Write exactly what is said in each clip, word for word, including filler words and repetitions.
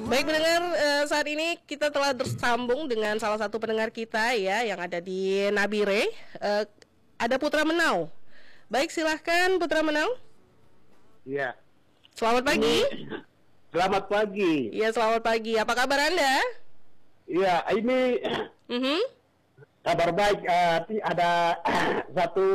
Baik pendengar, eh, saat ini kita telah tersambung dengan salah satu pendengar kita ya yang ada di Nabire. Eh, ada Putra Menau. Baik, silahkan Putra Menau. Iya. Selamat pagi. Selamat pagi. Iya, selamat pagi. Apa kabar Anda? Iya, ini Mm-hmm. kabar baik. Uh, ada satu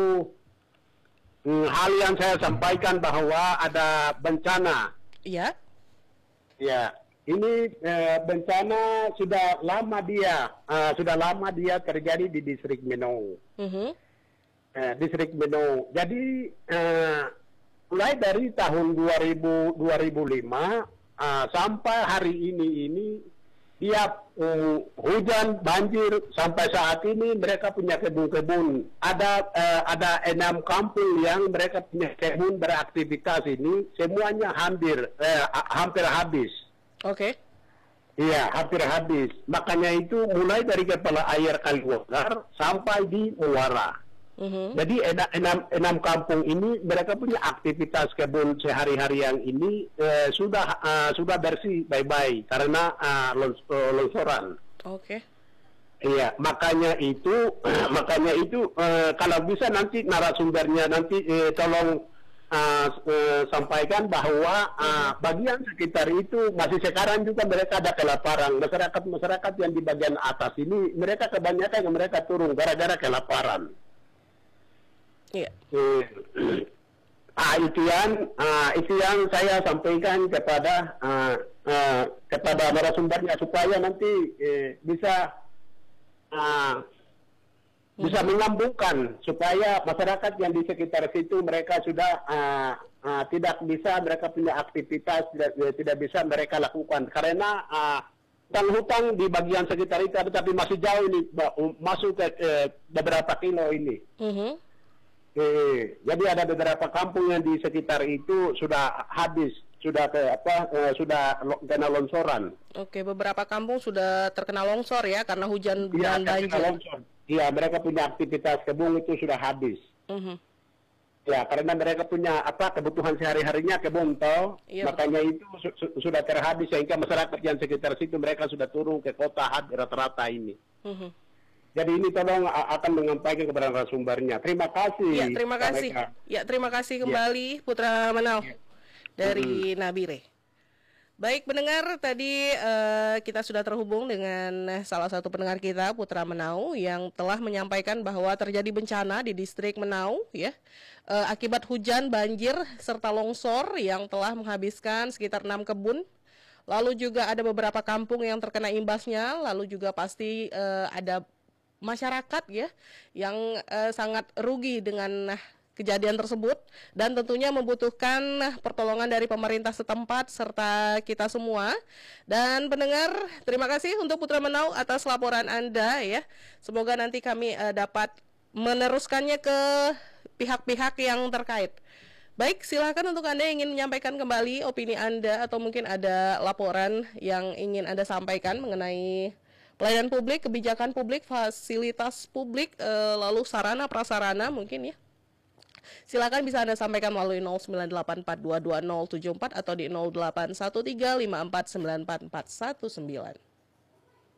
mm, hal yang saya sampaikan bahwa ada bencana. Iya. Ya, ini uh, bencana sudah lama dia, uh, sudah lama dia terjadi di distrik Minong. Mm-hmm. Uh, distrik Minong. Jadi uh, mulai dari tahun dua ribu, dua ribu lima uh, sampai hari ini ini tiap uh, hujan banjir sampai saat ini mereka punya kebun-kebun. Ada uh, ada enam kampung yang mereka punya kebun beraktivitas ini semuanya hampir uh, hampir habis. Oke. Okay. Iya, hampir habis. Makanya itu mulai dari kepala air Kaliwagar sampai di Muara. Mm-hmm. Jadi enam, enam, enam kampung ini mereka punya aktivitas kebun sehari-hari yang ini eh, sudah uh, sudah bersih bye-bye karena uh, lons, uh, longsoran. Oke. Okay. Iya, makanya itu makanya itu uh, kalau bisa nanti narasumbernya nanti eh, tolong uh, uh, sampaikan bahwa uh, bagian sekitar itu masih sekarang juga mereka ada kelaparan. Masyarakat-masyarakat yang di bagian atas ini mereka kebanyakan yang mereka turun gara-gara kelaparan. Iya. Eh, ah, itu yang ah, itu yang saya sampaikan kepada ah, ah, kepada narasumbernya supaya nanti eh, bisa ah, bisa menyambungkan supaya masyarakat yang di sekitar situ mereka sudah ah, ah, tidak bisa mereka punya aktivitas tidak, tidak bisa mereka lakukan karena ah, hutang-hutang di bagian sekitar itu tapi masih jauh ini masuk ke eh, beberapa kilo ini. Mm-hmm. Eh, jadi ada beberapa kampung yang di sekitar itu sudah habis, sudah ke apa, eh, sudah lo, kena longsoran. Oke, beberapa kampung sudah terkena longsor ya karena hujan Ya, dan banjir. Iya, mereka punya aktivitas kebun itu sudah habis. Mm-hmm. Ya, karena mereka punya apa kebutuhan sehari-harinya kebun toh, Iya, makanya itu su su sudah terhabis sehingga masyarakat yang sekitar situ mereka sudah turun ke kota habis rata-rata ini. Mm-hmm. Jadi ini tolong akan menyampaikan kepada narasumbernya. Terima kasih. Ya, terima kasih. Mereka. Ya, terima kasih kembali ya. Putra Menau ya. Dari mm-hmm. Nabire. Baik pendengar, tadi uh, kita sudah terhubung dengan salah satu pendengar kita, Putra Menau, yang telah menyampaikan bahwa terjadi bencana di distrik Menau, ya, uh, akibat hujan, banjir serta longsor yang telah menghabiskan sekitar enam kebun. Lalu juga ada beberapa kampung yang terkena imbasnya. Lalu juga pasti uh, ada masyarakat ya yang uh, sangat rugi dengan uh, kejadian tersebut dan tentunya membutuhkan uh, pertolongan dari pemerintah setempat serta kita semua. Dan pendengar, terima kasih untuk Putra Menau atas laporan Anda ya. Semoga nanti kami uh, dapat meneruskannya ke pihak-pihak yang terkait. Baik, silakan untuk Anda yang ingin menyampaikan kembali opini Anda atau mungkin ada laporan yang ingin Anda sampaikan mengenai pelayanan publik, kebijakan publik, fasilitas publik, e, lalu sarana prasarana mungkin ya. Silakan bisa Anda sampaikan melalui nol sembilan delapan empat dua dua nol tujuh empat atau di nol delapan satu tiga lima empat sembilan empat empat satu sembilan.